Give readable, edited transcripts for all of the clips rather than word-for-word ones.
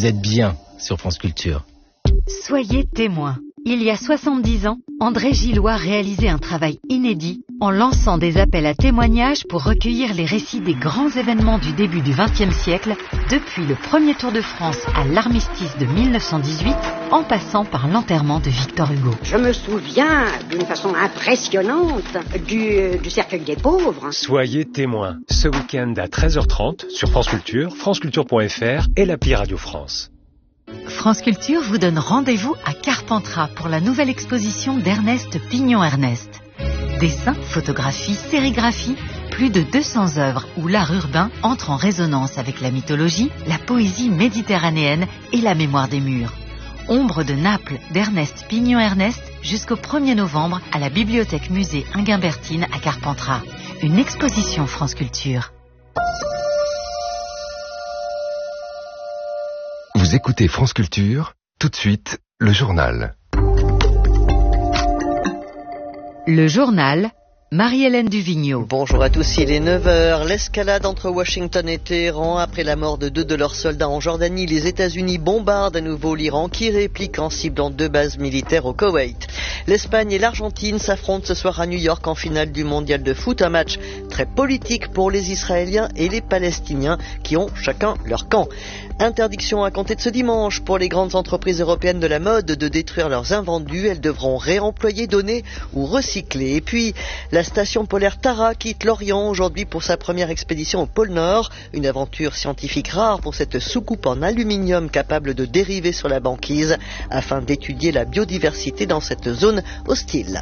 Vous êtes bien sur France Culture. Soyez témoins. Il y a 70 ans, André Gillois réalisait un travail inédit en lançant des appels à témoignages pour recueillir les récits des grands événements du début du XXe siècle, depuis le premier Tour de France à l'armistice de 1918, en passant par l'enterrement de Victor Hugo. Je me souviens d'une façon impressionnante du cercueil des pauvres. Soyez témoins, ce week-end à 13h30 sur France Culture, franceculture.fr et l'appli Radio France. France Culture vous donne rendez-vous à Carpentras pour la nouvelle exposition d'Ernest Pignon-Ernest. Dessins, photographies, sérigraphies, plus de 200 œuvres où l'art urbain entre en résonance avec la mythologie, la poésie méditerranéenne et la mémoire des murs. Ombre de Naples d'Ernest Pignon-Ernest jusqu'au 1er novembre à la Bibliothèque Musée Inguimbertine à Carpentras. Une exposition France Culture. Vous écoutez France Culture, tout de suite, le journal. Le journal, Marie-Hélène Duvigneau. Bonjour à tous, il est 9h. L'escalade entre Washington et Téhéran après la mort de 2 de leurs soldats en Jordanie. Les États-Unis bombardent à nouveau l'Iran qui réplique en ciblant 2 bases militaires au Koweït. L'Espagne et l'Argentine s'affrontent ce soir à New York en finale du mondial de foot. Un match très politique pour les Israéliens et les Palestiniens qui ont chacun leur camp. Interdiction à compter de ce dimanche pour les grandes entreprises européennes de la mode de détruire leurs invendus. Elles devront réemployer, donner ou recycler. Et puis, la station polaire Tara quitte l'Orient aujourd'hui pour sa première expédition au pôle Nord. Une aventure scientifique rare pour cette soucoupe en aluminium capable de dériver sur la banquise afin d'étudier la biodiversité dans cette zone hostile.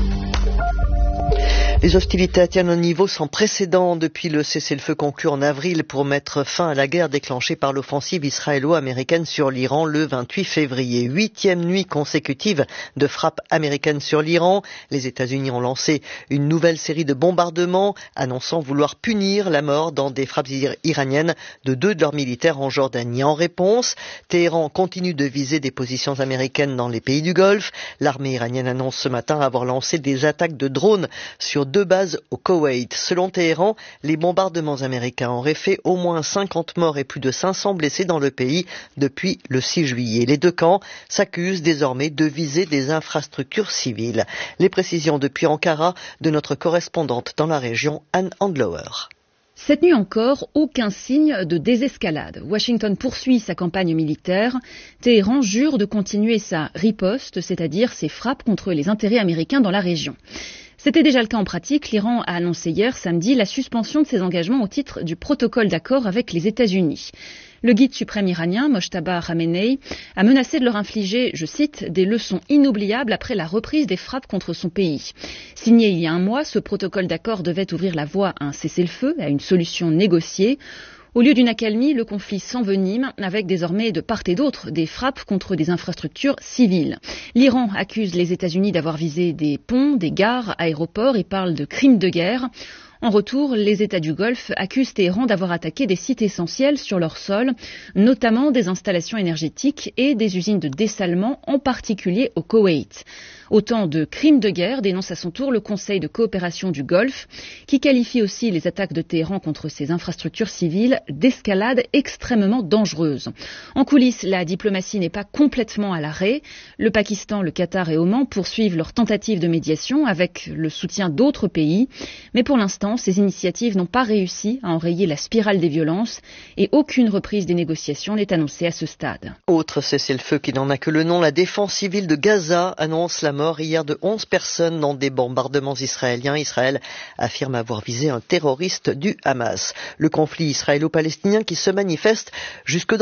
Les hostilités atteignent un niveau sans précédent depuis le cessez-le-feu conclu en avril pour mettre fin à la guerre déclenchée par l'offensive israélo-américaine sur l'Iran le 28 février. 8e nuit consécutive de frappes américaines sur l'Iran. Les États-Unis ont lancé une nouvelle série de bombardements, annonçant vouloir punir la mort dans des frappes iraniennes de 2 de leurs militaires en Jordanie. En réponse, Téhéran continue de viser des positions américaines dans les pays du Golfe. L'armée iranienne annonce ce matin avoir lancé des attaques de drones sur 2 bases au Koweït. Selon Téhéran, les bombardements américains auraient fait au moins 50 morts et plus de 500 blessés dans le pays depuis le 6 juillet. Les 2 camps s'accusent désormais de viser des infrastructures civiles. Les précisions depuis Ankara de notre correspondante dans la région, Anne Andlauer. Cette nuit encore, aucun signe de désescalade. Washington poursuit sa campagne militaire. Téhéran jure de continuer sa riposte, c'est-à-dire ses frappes contre les intérêts américains dans la région. C'était déjà le cas en pratique. L'Iran a annoncé hier, samedi, la suspension de ses engagements au titre du protocole d'accord avec les États-Unis. Le guide suprême iranien, Mojtaba Khamenei, a menacé de leur infliger, je cite, des leçons inoubliables après la reprise des frappes contre son pays. Signé il y a un mois, ce protocole d'accord devait ouvrir la voie à un cessez-le-feu, à une solution négociée. Au lieu d'une accalmie, le conflit s'envenime avec désormais de part et d'autre des frappes contre des infrastructures civiles. L'Iran accuse les États-Unis d'avoir visé des ponts, des gares, aéroports et parle de crimes de guerre. En retour, les États du Golfe accusent Téhéran d'avoir attaqué des sites essentiels sur leur sol, notamment des installations énergétiques et des usines de dessalement, en particulier au Koweït. Autant de crimes de guerre, dénonce à son tour le Conseil de coopération du Golfe, qui qualifie aussi les attaques de Téhéran contre ses infrastructures civiles d'escalade extrêmement dangereuse. En coulisses, la diplomatie n'est pas complètement à l'arrêt. Le Pakistan, le Qatar et Oman poursuivent leurs tentatives de médiation avec le soutien d'autres pays. Mais pour l'instant, ces initiatives n'ont pas réussi à enrayer la spirale des violences et aucune reprise des négociations n'est annoncée à ce stade. Autre cessez-le-feu qui n'en a que le nom, la défense civile de Gaza annonce la mort hier de 11 personnes dans des bombardements israéliens. Israël affirme avoir visé un terroriste du Hamas. Le conflit israélo-palestinien qui se manifeste jusque dans